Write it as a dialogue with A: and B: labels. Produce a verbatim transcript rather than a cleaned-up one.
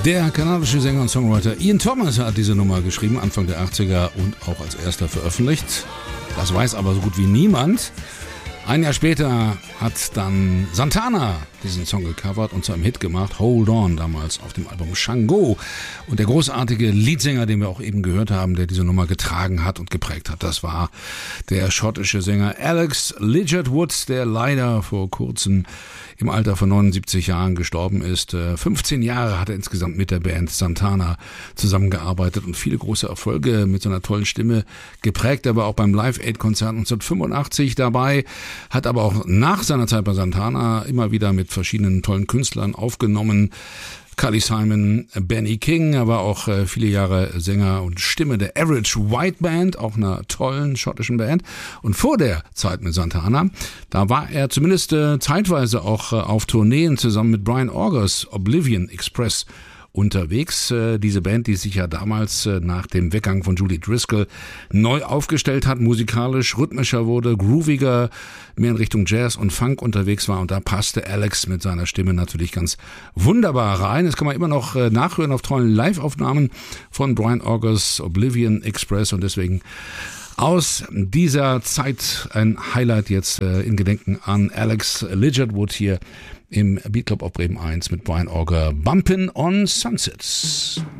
A: Der kanadische Sänger und Songwriter Ian Thomas hat diese Nummer geschrieben, Anfang der achtziger und auch als erster veröffentlicht. Das weiß aber so gut wie niemand. Ein Jahr später hat dann Santana diesen Song gecovert und zu einem Hit gemacht, Hold On, damals auf dem Album Shango. Und der großartige Leadsänger, den wir auch eben gehört haben, der diese Nummer getragen hat und geprägt hat, das war der schottische Sänger Alex Ligertwood, der leider vor kurzem im Alter von neunundsiebzig Jahren gestorben ist. fünfzehn Jahre hat er insgesamt mit der Band Santana zusammengearbeitet und viele große Erfolge mit so einer tollen Stimme geprägt. Er war auch beim Live Aid Konzert neunzehnhundertfünfundachtzig dabei, hat aber auch nach seiner Zeit bei Santana immer wieder mit verschiedenen tollen Künstlern aufgenommen. Carly Simon, Benny King, er war auch äh, viele Jahre Sänger und Stimme der Average White Band, auch einer tollen schottischen Band. Und vor der Zeit mit Santana, da war er zumindest äh, zeitweise auch äh, auf Tourneen zusammen mit Brian Augers Oblivion Express unterwegs. Äh, diese Band, die sich ja damals äh, nach dem Weggang von Julie Driscoll neu aufgestellt hat, musikalisch rhythmischer wurde, grooviger, mehr in Richtung Jazz und Funk unterwegs war, und da passte Alex mit seiner Stimme natürlich ganz wunderbar rein. Das kann man immer noch äh, nachhören auf tollen Live-Aufnahmen von Brian Augers Oblivion Express, und deswegen aus dieser Zeit ein Highlight jetzt äh, in Gedenken an Alex Ligertwood hier im Beat Club auf Bremen eins mit Brian Auger, Bumpin' on Sunsets.